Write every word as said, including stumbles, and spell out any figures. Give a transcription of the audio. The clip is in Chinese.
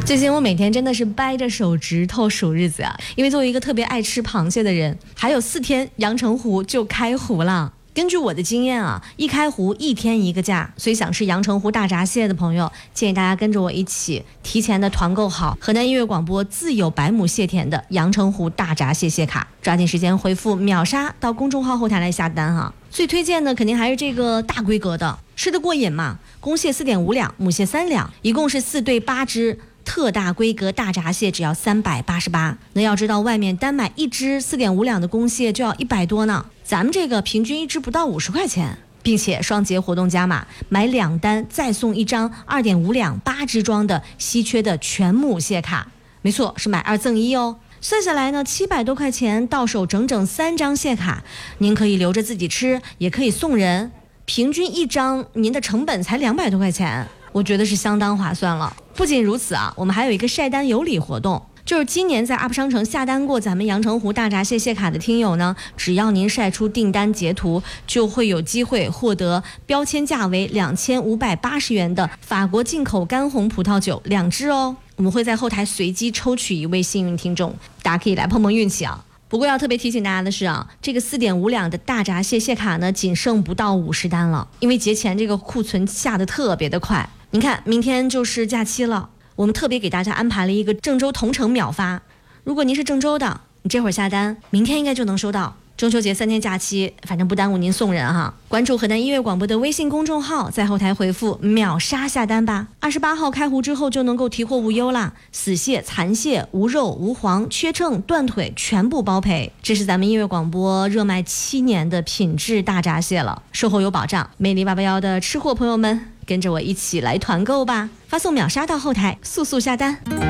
最近我每天真的是掰着手指头数日子啊，因为作为一个特别爱吃螃蟹的人，还有四天阳澄湖就开湖了。根据我的经验啊，一开湖一天一个价，所以想吃阳澄湖大闸蟹的朋友，建议大家跟着我一起提前的团购好河南音乐广播自有百亩蟹田的阳澄湖大闸蟹蟹卡，抓紧时间回复秒杀到公众号后台来下单哈。最推荐的肯定还是这个大规格的，吃得过瘾嘛。公蟹四点五两，母蟹三两，一共是四对八只。特大规格大闸蟹只要三百八十八，那要知道外面单买一只四点五两的公蟹就要一百多呢，咱们这个平均一只不到五十块钱，并且双节活动加码，买两单再送一张二点五两八只装的稀缺的全母蟹卡，没错，是买二赠一哦。算下来呢，七百多块钱到手整整三张蟹卡，您可以留着自己吃，也可以送人，平均一张您的成本才两百多块钱。我觉得是相当划算了。不仅如此啊，我们还有一个晒单有礼活动，就是今年在 U P 商城下单过咱们阳澄湖大闸蟹蟹卡的听友呢，只要您晒出订单截图，就会有机会获得标签价为两千五百八十元的法国进口干红葡萄酒两支哦。我们会在后台随机抽取一位幸运听众，大家可以来碰碰运气啊。不过要特别提醒大家的是啊，这个四点五两的大闸蟹蟹卡呢，仅剩不到五十单了，因为节前这个库存下的特别的快。您看，明天就是假期了，我们特别给大家安排了一个郑州同城秒发。如果您是郑州的，你这会儿下单，明天应该就能收到。中秋节三天假期，反正不耽误您送人哈。关注河南音乐广播的微信公众号，在后台回复秒杀下单吧。二十八号开湖之后就能够提货无忧啦，死蟹、残蟹、无肉、无黄、缺秤、断腿全部包赔。这是咱们音乐广播热卖七年的品质大闸蟹了，售后有保障。魅力八八幺的吃货朋友们，跟着我一起来团购吧！发送秒杀到后台，速速下单。